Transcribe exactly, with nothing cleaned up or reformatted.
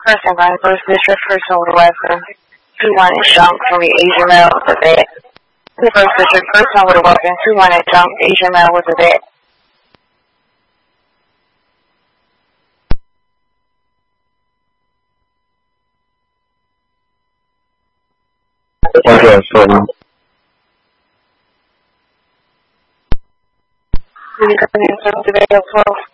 Person by the first district, person with a weapon. Two wanted jumped from the Asian male with a bat. The first district, person with a weapon. Two wanted jumped Asian male with a bat. Okay, so Will you come in from the twelve?